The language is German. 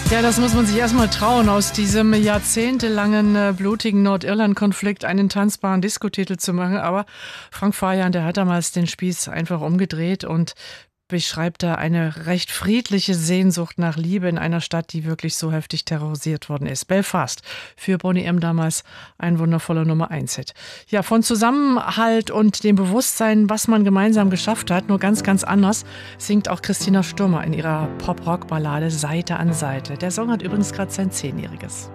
Ja, das muss man sich erstmal trauen, aus diesem jahrzehntelangen blutigen Nordirland-Konflikt einen tanzbaren Diskotitel zu machen. Aber Frank Farian, der hat damals den Spieß einfach umgedreht und beschreibt da eine recht friedliche Sehnsucht nach Liebe in einer Stadt, die wirklich so heftig terrorisiert worden ist. Belfast, für Boney M. damals ein wundervoller Nummer-1-Hit. Ja, von Zusammenhalt und dem Bewusstsein, was man gemeinsam geschafft hat, nur ganz, ganz anders, singt auch Christina Stürmer in ihrer Pop-Rock-Ballade Seite an Seite. Der Song hat übrigens gerade sein 10-Jähriges.